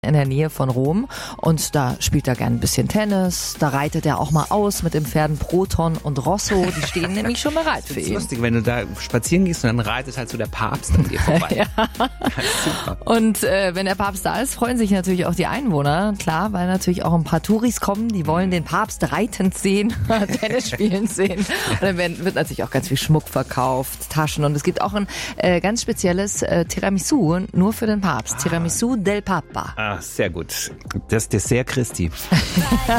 in der Nähe von Rom und da spielt er gern ein bisschen Tennis, da reitet er auch mal aus mit den Pferden Proton und Rosso, die stehen nämlich schon bereit für ihn. Das ist lustig, wenn du da spazieren gehst und dann reitet halt so der Papst an dir vorbei. Ja. Super. Und wenn der Papst da ist, freuen sich natürlich auch die Einwohner, klar, weil natürlich auch ein paar Touris kommen, die wollen den Papst reitend sehen, Tennis spielen sehen und dann wird natürlich auch ganz viel Schmuck verkauft, Taschen und es gibt auch ein ganz spezielles Tiramisu, nur für den Papst, Tiramisu del Papa. Ah, sehr gut. Das Dessert Christi.